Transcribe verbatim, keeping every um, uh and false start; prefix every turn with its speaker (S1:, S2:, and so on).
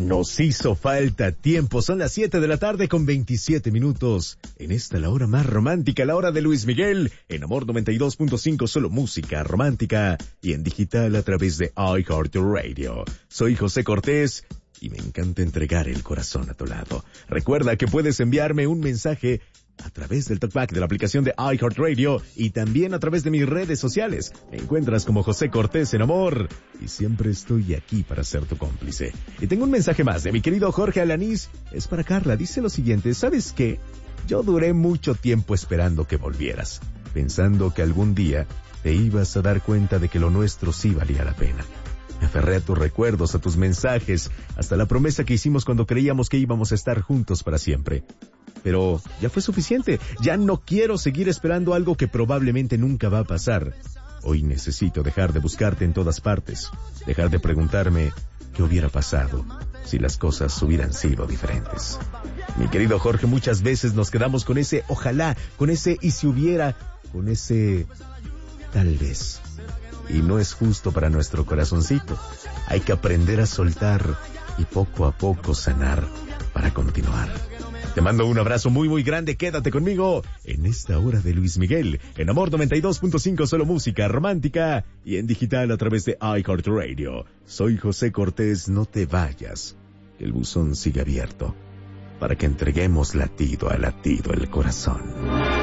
S1: Nos hizo falta tiempo. Son las siete de la tarde con veintisiete minutos. En esta la hora más romántica, la hora de Luis Miguel. En Amor noventa y dos punto cinco, solo música romántica. Y en digital a través de iHeartRadio. Soy José Cortés y me encanta entregar el corazón a tu lado. Recuerda que puedes enviarme un mensaje a través del talkback de la aplicación de iHeartRadio y también a través de mis redes sociales. Me encuentras como José Cortés en Amor y siempre estoy aquí para ser tu cómplice. Y tengo un mensaje más de mi querido Jorge Alanís. Es para Carla. Dice lo siguiente: ¿sabes qué? Yo duré mucho tiempo esperando que volvieras, pensando que algún día te ibas a dar cuenta de que lo nuestro sí valía la pena. Me aferré a tus recuerdos, a tus mensajes, hasta la promesa que hicimos cuando creíamos que íbamos a estar juntos para siempre. Pero ya fue suficiente. Ya no quiero seguir esperando algo que probablemente nunca va a pasar. Hoy necesito dejar de buscarte en todas partes. Dejar de preguntarme qué hubiera pasado si las cosas hubieran sido diferentes. Mi querido Jorge, muchas veces nos quedamos con ese ojalá, con ese y si hubiera, con ese tal vez. Y no es justo para nuestro corazoncito. Hay que aprender a soltar y poco a poco sanar para continuar. Te mando un abrazo muy muy grande. Quédate conmigo en esta hora de Luis Miguel, en Amor noventa y dos punto cinco, solo música romántica y en digital a través de iHeartRadio. Soy José Cortés. No te vayas, que el buzón sigue abierto para que entreguemos latido a latido el corazón.